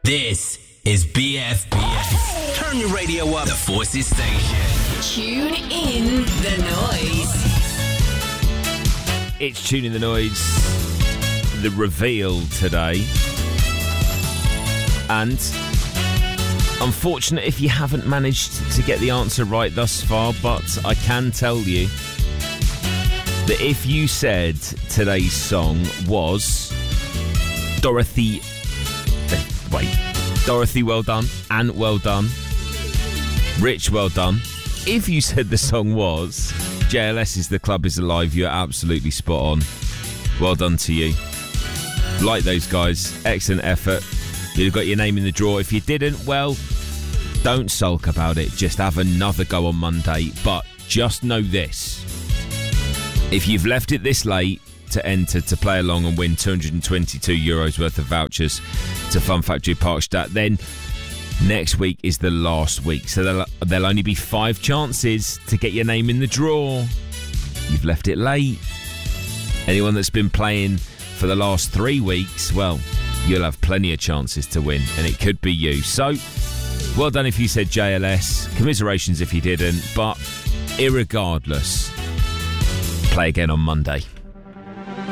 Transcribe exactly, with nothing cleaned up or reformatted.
This is B F B S. Turn your radio up. The Forces Station. Tune in the noise. It's Tune in the Noise. The reveal today. And unfortunate if you haven't managed to get the answer right thus far, but I can tell you that if you said today's song was Dorothy... Wait. Dorothy, well done. Ant, well done. Rich, well done. If you said the song was J L S's The Club Is Alive, you're absolutely spot on. Well done to you. Like those guys. Excellent effort. You've got your name in the draw. If you didn't, well, don't sulk about it. Just have another go on Monday. But just know this. If you've left it this late to enter to play along and win two hundred twenty-two euros worth of vouchers to Fun Factory Parkstadt, then next week is the last week. So there'll, there'll only be five chances to get your name in the draw. You've left it late. Anyone that's been playing for the last three weeks, well, you'll have plenty of chances to win, and it could be you. So, well done if you said J L S. Commiserations if you didn't. But irregardless, play again on Monday.